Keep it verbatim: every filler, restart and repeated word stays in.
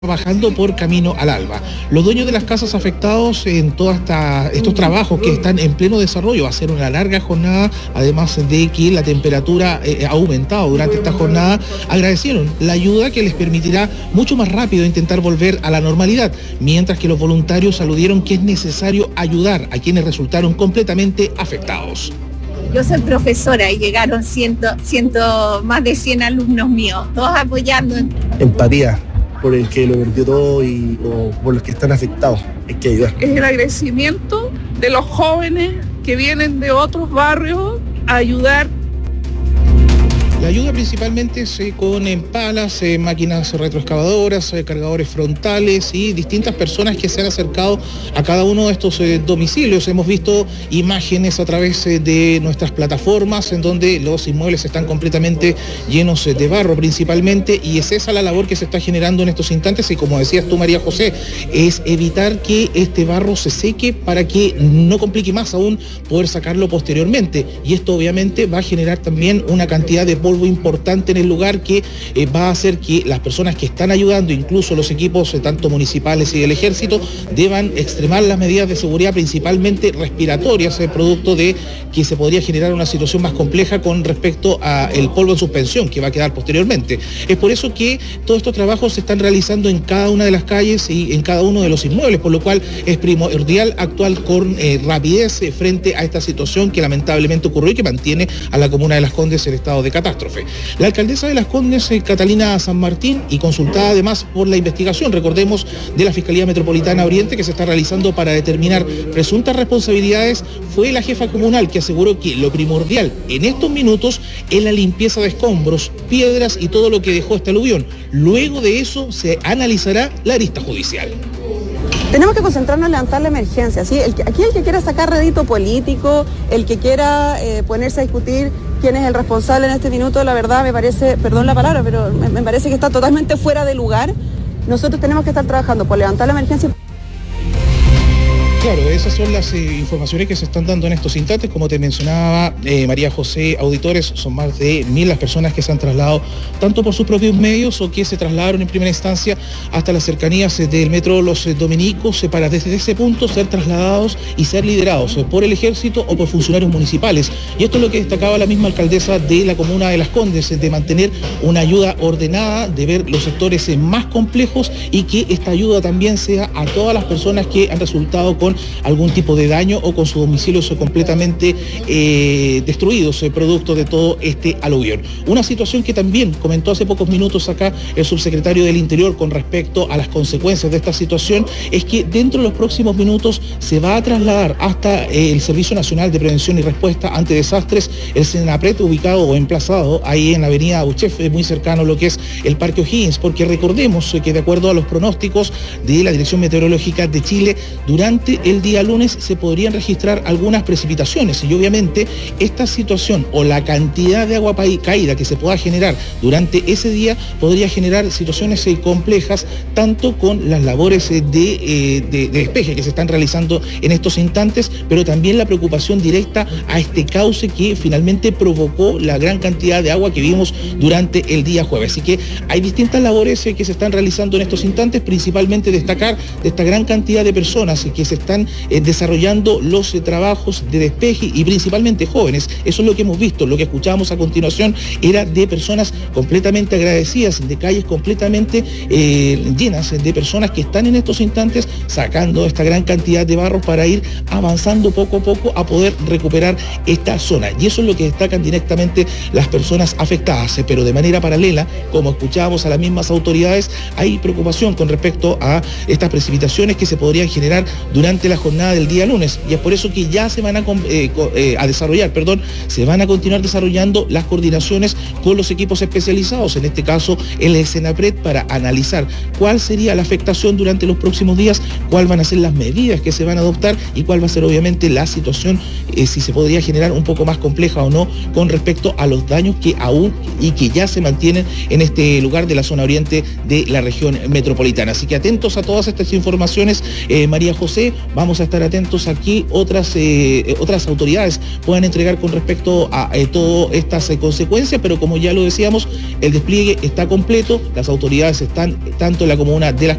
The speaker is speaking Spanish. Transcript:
Bajando por camino al alba. Los dueños de las casas afectados en todos estos trabajos que están en pleno desarrollo, va a ser una larga jornada, además de que la temperatura eh, ha aumentado durante esta jornada, agradecieron la ayuda que les permitirá mucho más rápido intentar volver a la normalidad, mientras que los voluntarios aludieron que es necesario ayudar a quienes resultaron completamente afectados. Yo soy profesora y llegaron ciento, ciento, más de cien alumnos míos, todos apoyando. Empatía por el que lo perdió todo y o por los que están afectados, hay que ayudar. Es el agradecimiento de los jóvenes que vienen de otros barrios a ayudar. La ayuda principalmente es eh, con palas, eh, máquinas retroexcavadoras, eh, cargadores frontales y distintas personas que se han acercado a cada uno de estos eh, domicilios. Hemos visto imágenes a través eh, de nuestras plataformas en donde los inmuebles están completamente llenos eh, de barro principalmente, y es esa la labor que se está generando en estos instantes, y como decías tú, María José, es evitar que este barro se seque para que no complique más aún poder sacarlo posteriormente, y esto obviamente va a generar también una cantidad de polvo importante en el lugar que eh, va a hacer que las personas que están ayudando, incluso los equipos eh, tanto municipales y del ejército, deban extremar las medidas de seguridad, principalmente respiratorias, eh, producto de que se podría generar una situación más compleja con respecto al polvo en suspensión que va a quedar posteriormente. Es por eso que todos estos trabajos se están realizando en cada una de las calles y en cada uno de los inmuebles, por lo cual es primordial actuar con eh, rapidez eh, frente a esta situación que lamentablemente ocurrió y que mantiene a la comuna de Las Condes en estado de catástrofe. La alcaldesa de Las Condes, Catalina San Martín, y consultada además por la investigación, recordemos, de la Fiscalía Metropolitana Oriente que se está realizando para determinar presuntas responsabilidades, fue la jefa comunal que aseguró que lo primordial en estos minutos es la limpieza de escombros, piedras y todo lo que dejó este aluvión. Luego de eso se analizará la arista judicial. Tenemos que concentrarnos en levantar la emergencia, ¿sí? El que, aquí el que quiera sacar rédito político, el que quiera eh, ponerse a discutir quién es el responsable en este minuto, la verdad me parece, perdón la palabra, pero me, me parece que está totalmente fuera de lugar. Nosotros tenemos que estar trabajando por levantar la emergencia. Claro, esas son las eh, informaciones que se están dando en estos instantes. Como te mencionaba eh, María José, auditores, son más de mil las personas que se han trasladado, tanto por sus propios medios o que se trasladaron en primera instancia hasta las cercanías eh, del metro Los eh, Dominicos, eh, para desde ese punto ser trasladados y ser liderados eh, por el ejército o por funcionarios municipales. Y esto es lo que destacaba la misma alcaldesa de la comuna de Las Condes, eh, de mantener una ayuda ordenada, de ver los sectores eh, más complejos, y que esta ayuda también sea a todas las personas que han resultado con algún tipo de daño o con sus domicilios completamente eh, destruidos, eh, producto de todo este aluvión. Una situación que también comentó hace pocos minutos acá el subsecretario del Interior con respecto a las consecuencias de esta situación, es que dentro de los próximos minutos se va a trasladar hasta eh, el Servicio Nacional de Prevención y Respuesta ante Desastres, el SENAPRED, ubicado o emplazado ahí en la avenida Uchef, muy cercano a lo que es el Parque O'Higgins, porque recordemos eh, que de acuerdo a los pronósticos de la Dirección Meteorológica de Chile, durante el día lunes se podrían registrar algunas precipitaciones, y obviamente esta situación o la cantidad de agua caída que se pueda generar durante ese día podría generar situaciones eh, complejas, tanto con las labores eh, de, eh, de, de despeje que se están realizando en estos instantes, pero también la preocupación directa a este cauce que finalmente provocó la gran cantidad de agua que vimos durante el día jueves. Así que hay distintas labores eh, que se están realizando en estos instantes, principalmente destacar de esta gran cantidad de personas eh, que se están eh, desarrollando los eh, trabajos de despeje, y principalmente jóvenes. Eso es lo que hemos visto. Lo que escuchábamos a continuación era de personas completamente agradecidas, de calles completamente eh, llenas de personas que están en estos instantes sacando esta gran cantidad de barro para ir avanzando poco a poco a poder recuperar esta zona. Y eso es lo que destacan directamente las personas afectadas. Eh, pero de manera paralela, como escuchábamos a las mismas autoridades, hay preocupación con respecto a estas precipitaciones que se podrían generar durante la jornada del día lunes, y es por eso que ya se van a, eh, eh, a desarrollar, perdón, se van a continuar desarrollando las coordinaciones con los equipos especializados, en este caso el SENAPRED, para analizar cuál sería la afectación durante los próximos días, cuáles van a ser las medidas que se van a adoptar y cuál va a ser obviamente la situación, eh, si se podría generar un poco más compleja o no con respecto a los daños que aún y que ya se mantienen en este lugar de la zona oriente de la región metropolitana. Así que atentos a todas estas informaciones, eh, María José, vamos a estar atentos a qué otras, eh, otras autoridades puedan entregar con respecto a eh, todas estas eh, consecuencias, pero como ya lo decíamos, el despliegue está completo, las autoridades están tanto en la comuna de Las